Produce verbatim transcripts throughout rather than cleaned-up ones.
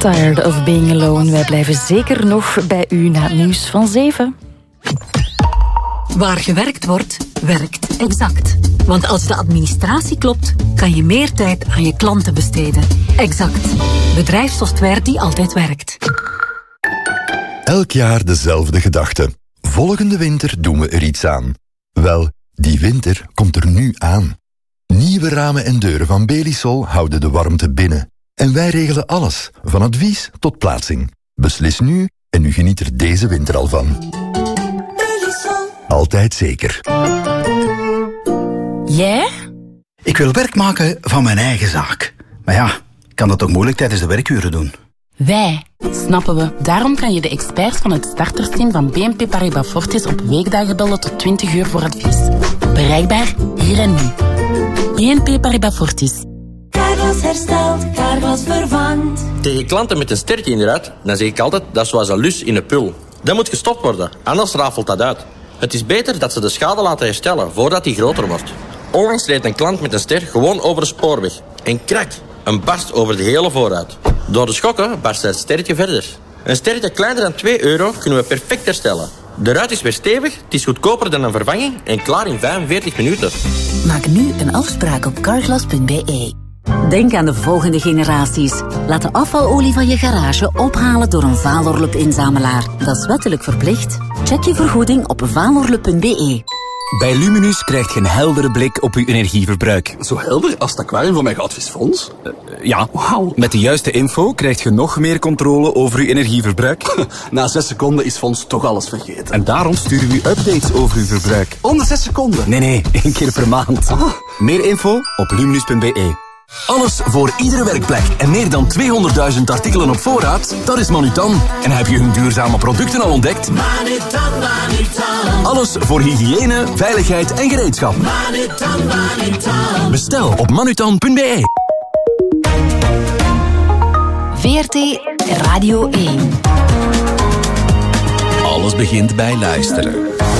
Tired of being alone. Wij blijven zeker nog bij u na het nieuws van zeven. Waar gewerkt wordt, werkt Exact. Want als de administratie klopt, kan je meer tijd aan je klanten besteden. Exact. Bedrijfssoftware die altijd werkt. Elk jaar dezelfde gedachte. Volgende winter doen we er iets aan. Wel, die winter komt er nu aan. Nieuwe ramen en deuren van Belisol houden de warmte binnen. En wij regelen alles, van advies tot plaatsing. Beslis nu en u geniet er deze winter al van. Belisol. Altijd zeker. Jij? Ik wil werk maken van mijn eigen zaak. Maar ja, ik kan dat toch moeilijk tijdens de werkuren doen? Wij, snappen we. Daarom kan je de experts van het startersteam van B N P Paribas Fortis op weekdagen bellen tot twintig uur voor advies. Bereikbaar hier en nu. B N P Paribas Fortis. Carglass herstelt, Carglass vervangt. Tegen klanten met een stertje in de ruit, dan zeg ik altijd, dat is zoals een lus in een pul. Dat moet gestopt worden, anders rafelt dat uit. Het is beter dat ze de schade laten herstellen voordat die groter wordt. Onlangs reed een klant met een ster gewoon over de spoorweg. En krak, een barst over de hele voorruit. Door de schokken barst het sterretje verder. Een sterretje kleiner dan twee euro kunnen we perfect herstellen. De ruit is weer stevig, het is goedkoper dan een vervanging en klaar in vijfenveertig minuten. Maak nu een afspraak op carglass punt b e. Denk aan de volgende generaties. Laat de afvalolie van je garage ophalen door een Valorlup-inzamelaar. Dat is wettelijk verplicht. Check je vergoeding op valorlup punt b e. Bij Luminus krijg je een heldere blik op uw energieverbruik. Zo helder als het aquarium van mijn goudvisfonds? Uh, ja. Wauw. Met de juiste info krijg je nog meer controle over uw energieverbruik. Na zes seconden is Fons toch alles vergeten. En daarom sturen we u updates over uw verbruik. Onder zes seconden? Nee, nee, één keer per maand. Ah. Meer info op luminus punt b e. Alles voor iedere werkplek en meer dan tweehonderdduizend artikelen op voorraad? Dat is Manutan. En heb je hun duurzame producten al ontdekt? Manutan, Manutan. Alles voor hygiëne, veiligheid en gereedschap. Manutan, Manutan. Bestel op manutan punt b e. V R T Radio één. Alles begint bij luisteren.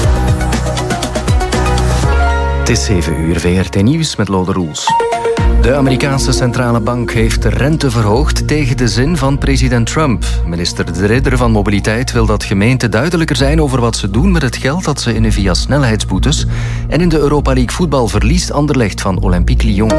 Het is zeven uur, V R T Nieuws met Lode Roels. De Amerikaanse centrale bank heeft de rente verhoogd tegen de zin van president Trump. Minister De Ridder van Mobiliteit wil dat gemeenten duidelijker zijn over wat ze doen met het geld dat ze innen via snelheidsboetes. En in de Europa League voetbal verliest Anderlecht van Olympique Lyon.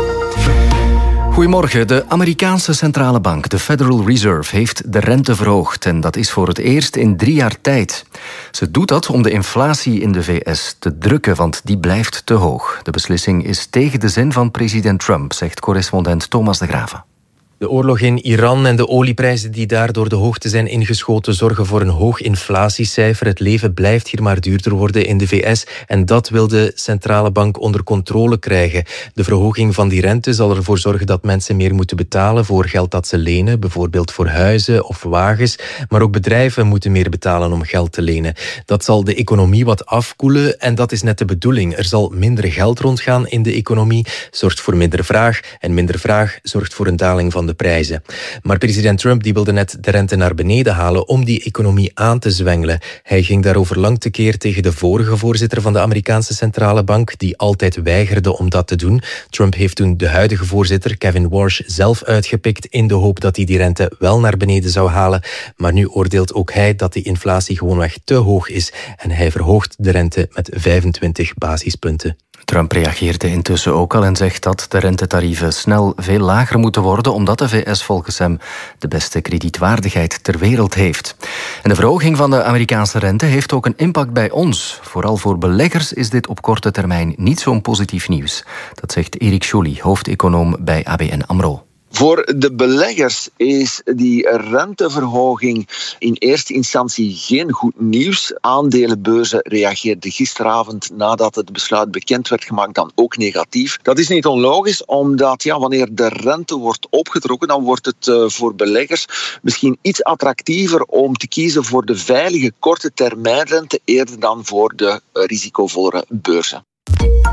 Goedemorgen. De Amerikaanse centrale bank, de Federal Reserve, heeft de rente verhoogd. En dat is voor het eerst in drie jaar tijd. Ze doet dat om de inflatie in de V S te drukken, want die blijft te hoog. De beslissing is tegen de zin van president Trump, zegt correspondent Thomas de Graven. De oorlog in Iran en de olieprijzen die daar door de hoogte zijn ingeschoten zorgen voor een hoog inflatiecijfer. Het leven blijft hier maar duurder worden in de V S en dat wil de centrale bank onder controle krijgen. De verhoging van die rente zal ervoor zorgen dat mensen meer moeten betalen voor geld dat ze lenen, bijvoorbeeld voor huizen of wagens. Maar ook bedrijven moeten meer betalen om geld te lenen. Dat zal de economie wat afkoelen en dat is net de bedoeling. Er zal minder geld rondgaan in de economie, zorgt voor minder vraag en minder vraag zorgt voor een daling van de prijzen. Maar president Trump die wilde net de rente naar beneden halen om die economie aan te zwengelen. Hij ging daarover lang tekeer tegen de vorige voorzitter van de Amerikaanse centrale bank, die altijd weigerde om dat te doen. Trump heeft toen de huidige voorzitter, Kevin Warsh, zelf uitgepikt in de hoop dat hij die rente wel naar beneden zou halen. Maar nu oordeelt ook hij dat die inflatie gewoonweg te hoog is en hij verhoogt de rente met vijfentwintig basispunten. Trump reageerde intussen ook al en zegt dat de rentetarieven snel veel lager moeten worden, omdat de V S volgens hem de beste kredietwaardigheid ter wereld heeft. En de verhoging van de Amerikaanse rente heeft ook een impact bij ons. Vooral voor beleggers is dit op korte termijn niet zo'n positief nieuws. Dat zegt Erik Joly, hoofdeconoom bij A B N AMRO. Voor de beleggers is die renteverhoging in eerste instantie geen goed nieuws. Aandelenbeurzen reageerden gisteravond nadat het besluit bekend werd gemaakt dan ook negatief. Dat is niet onlogisch, omdat ja, wanneer de rente wordt opgetrokken, dan wordt het uh, voor beleggers misschien iets attractiever om te kiezen voor de veilige korte termijnrente eerder dan voor de uh, risicovolle beurzen.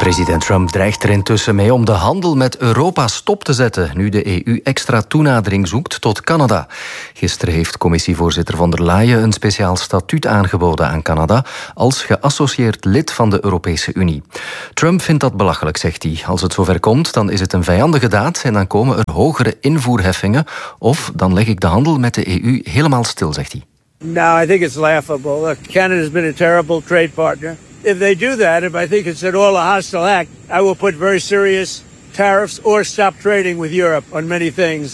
President Trump dreigt er intussen mee om de handel met Europa stop te zetten, nu de E U extra toenadering zoekt tot Canada. Gisteren heeft commissievoorzitter von der Leyen een speciaal statuut aangeboden aan Canada als geassocieerd lid van de Europese Unie. Trump vindt dat belachelijk, zegt hij. Als het zover komt, dan is het een vijandige daad en dan komen er hogere invoerheffingen of dan leg ik de handel met de E U helemaal stil, zegt hij. No, I think it's laughable. Look, Canada's been a terrible trade partner. If they do that, if I think it's at all a hostile act, I will put very serious tariffs or stop trading with Europe on many things.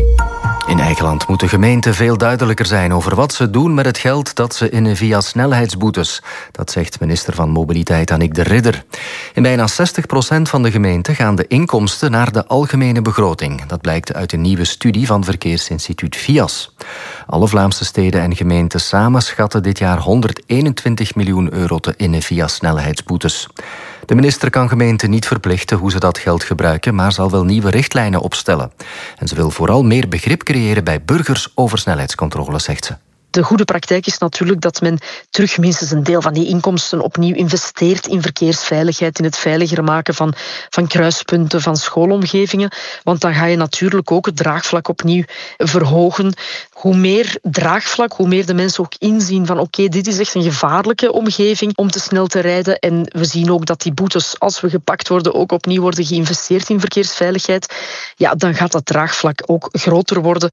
In eigen land moet de gemeente veel duidelijker zijn over wat ze doen met het geld dat ze innen via snelheidsboetes. Dat zegt minister van Mobiliteit Annick de Ridder. In bijna zestig procent van de gemeenten gaan de inkomsten naar de algemene begroting. Dat blijkt uit een nieuwe studie van verkeersinstituut V I A S. Alle Vlaamse steden en gemeenten samen schatten dit jaar honderdeenentwintig miljoen euro te innen via snelheidsboetes. De minister kan gemeenten niet verplichten hoe ze dat geld gebruiken, maar zal wel nieuwe richtlijnen opstellen. En ze wil vooral meer begrip creëren bij burgers over snelheidscontrole, zegt ze. De goede praktijk is natuurlijk dat men terug minstens een deel van die inkomsten opnieuw investeert in verkeersveiligheid, in het veiliger maken van, van kruispunten, van schoolomgevingen. Want dan ga je natuurlijk ook het draagvlak opnieuw verhogen. Hoe meer draagvlak, hoe meer de mensen ook inzien van oké, okay, dit is echt een gevaarlijke omgeving om te snel te rijden. En we zien ook dat die boetes, als we gepakt worden, ook opnieuw worden geïnvesteerd in verkeersveiligheid. Ja, dan gaat dat draagvlak ook groter worden.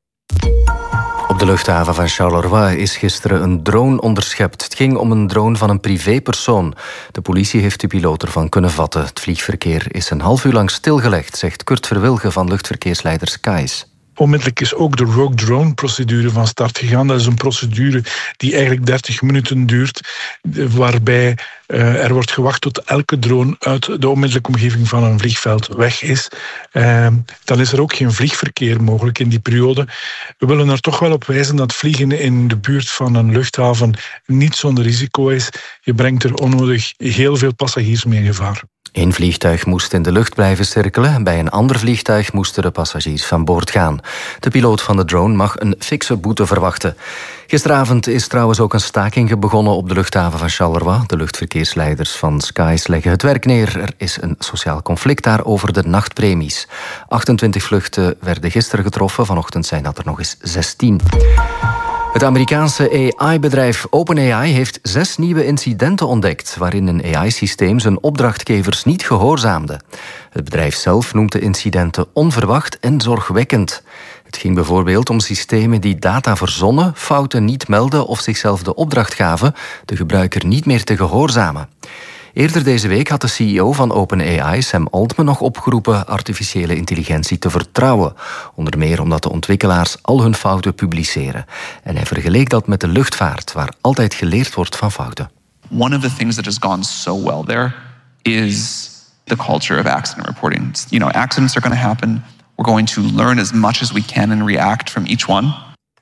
Op de luchthaven van Charleroi is gisteren een drone onderschept. Het ging om een drone van een privépersoon. De politie heeft de piloot ervan kunnen vatten. Het vliegverkeer is een half uur lang stilgelegd, zegt Kurt Verwilge van luchtverkeersleider Skies. Onmiddellijk is ook de Rogue Drone-procedure van start gegaan. Dat is een procedure die eigenlijk dertig minuten duurt, waarbij uh, er wordt gewacht tot elke drone uit de onmiddellijke omgeving van een vliegveld weg is. Uh, dan is er ook geen vliegverkeer mogelijk in die periode. We willen er toch wel op wijzen dat vliegen in de buurt van een luchthaven niet zonder risico is. Je brengt er onnodig heel veel passagiers mee in gevaar. Eén vliegtuig moest in de lucht blijven cirkelen. Bij een ander vliegtuig moesten de passagiers van boord gaan. De piloot van de drone mag een fikse boete verwachten. Gisteravond is trouwens ook een staking begonnen op de luchthaven van Charleroi. De luchtverkeersleiders van Skies leggen het werk neer. Er is een sociaal conflict daar over de nachtpremies. achtentwintig vluchten werden gisteren getroffen. Vanochtend zijn dat er nog eens zestien. Het Amerikaanse A I-bedrijf OpenAI heeft zes nieuwe incidenten ontdekt waarin een A I-systeem zijn opdrachtgevers niet gehoorzaamde. Het bedrijf zelf noemt de incidenten onverwacht en zorgwekkend. Het ging bijvoorbeeld om systemen die data verzonnen, fouten niet melden of zichzelf de opdracht gaven de gebruiker niet meer te gehoorzamen. Eerder deze week had de C E O van OpenAI, Sam Altman, nog opgeroepen artificiële intelligentie te vertrouwen. Onder meer omdat de ontwikkelaars al hun fouten publiceren. En hij vergeleek dat met de luchtvaart, waar altijd geleerd wordt van fouten. One of the things that has gone so well there is the culture of accident reporting. You know, accidents are going to happen. We're going to learn as much as we can and react from each one.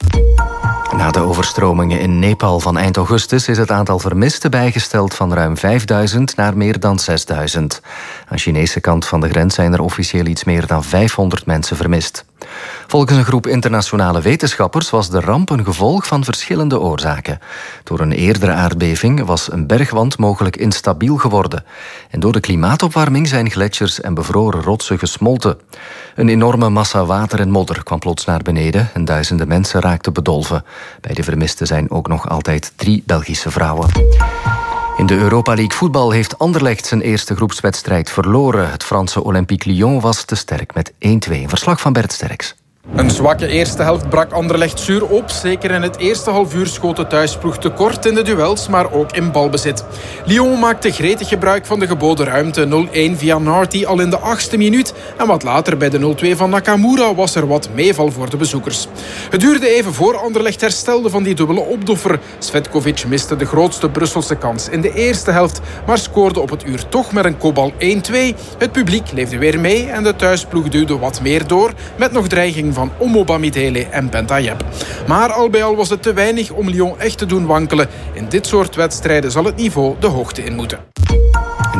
Na de overstromingen in Nepal van eind augustus is het aantal vermisten bijgesteld van ruim vijfduizend naar meer dan zesduizend. Aan de Chinese kant van de grens zijn er officieel iets meer dan vijfhonderd mensen vermist. Volgens een groep internationale wetenschappers was de ramp een gevolg van verschillende oorzaken. Door een eerdere aardbeving was een bergwand mogelijk instabiel geworden. En door de klimaatopwarming zijn gletsjers en bevroren rotsen gesmolten. Een enorme massa water en modder kwam plots naar beneden en duizenden mensen raakten bedolven. Bij de vermisten zijn ook nog altijd drie Belgische vrouwen. In de Europa League voetbal heeft Anderlecht zijn eerste groepswedstrijd verloren. Het Franse Olympique Lyon was te sterk met één twee. Een verslag van Bert Sterks. Een zwakke eerste helft brak Anderlecht zuur op. Zeker in het eerste half uur schoot de thuisploeg tekort in de duels, maar ook in balbezit. Lyon maakte gretig gebruik van de geboden ruimte. nul één via Narty al in de achtste minuut. En wat later bij de nul twee van Nakamura was er wat meeval voor de bezoekers. Het duurde even voor Anderlecht herstelde van die dubbele opdoffer. Svetkovic miste de grootste Brusselse kans in de eerste helft, maar scoorde op het uur toch met een kopbal één twee. Het publiek leefde weer mee en de thuisploeg duwde wat meer door met nog dreiging van Omo Bamidele en Bentayeb. Maar al bij al was het te weinig om Lyon echt te doen wankelen. In dit soort wedstrijden zal het niveau de hoogte in moeten.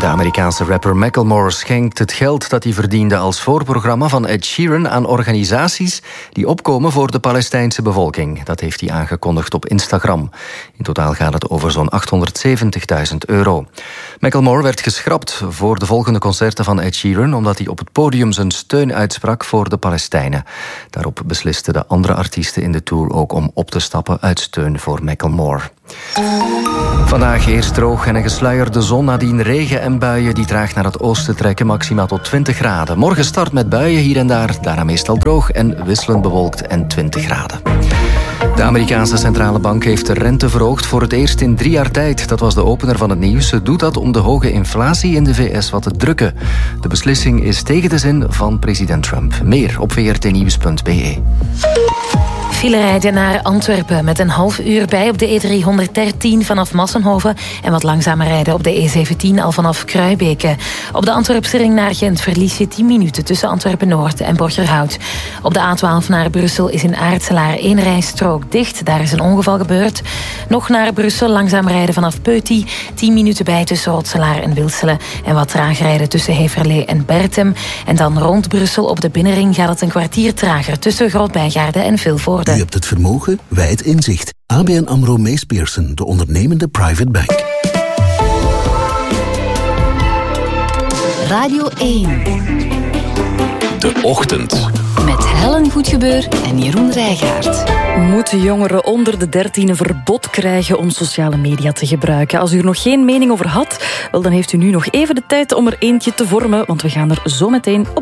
De Amerikaanse rapper Macklemore schenkt het geld dat hij verdiende als voorprogramma van Ed Sheeran aan organisaties die opkomen voor de Palestijnse bevolking. Dat heeft hij aangekondigd op Instagram. In totaal gaat het over zo'n achthonderdzeventigduizend euro. Macklemore werd geschrapt voor de volgende concerten van Ed Sheeran omdat hij op het podium zijn steun uitsprak voor de Palestijnen. Daarop beslisten de andere artiesten in de tour ook om op te stappen uit steun voor Macklemore. Vandaag eerst droog en een gesluierde zon, nadien regen en buien die traag naar het oosten trekken, maximaal tot twintig graden. Morgen start met buien hier en daar, daarna meestal droog en wisselend bewolkt en twintig graden. De Amerikaanse centrale bank heeft de rente verhoogd voor het eerst in drie jaar tijd. Dat was de opener van het nieuws. Ze doet dat om de hoge inflatie in de V S wat te drukken. De beslissing is tegen de zin van president Trump. Meer op v r t nieuws punt b e. File rijden naar Antwerpen met een half uur bij op de E driehonderddertien vanaf Massenhoven en wat langzamer rijden op de E zeventien al vanaf Kruibeke. Op de Antwerpse ring naar Gent verlies je tien minuten tussen Antwerpen-Noord en Borgerhout. Op de A twaalf naar Brussel is in Aartselaar één rijstrook dicht. Daar is een ongeval gebeurd. Nog naar Brussel langzaam rijden vanaf Peuty. tien minuten bij tussen Rotselaar en Wilselen. En wat traag rijden tussen Heverlee en Bertem. En dan rond Brussel op de binnenring gaat het een kwartier trager tussen Groot-Bijgaarde en Vilvoorde. U hebt het vermogen, wij het inzicht. A B N AMRO Mees Pierson, de ondernemende private bank. Radio één. De Ochtend. Met Helen Goedgebeur en Jeroen Rijgaard. Moeten jongeren onder de dertien een verbod krijgen om sociale media te gebruiken? Als u er nog geen mening over had, wel, dan heeft u nu nog even de tijd om er eentje te vormen, want we gaan er zo meteen op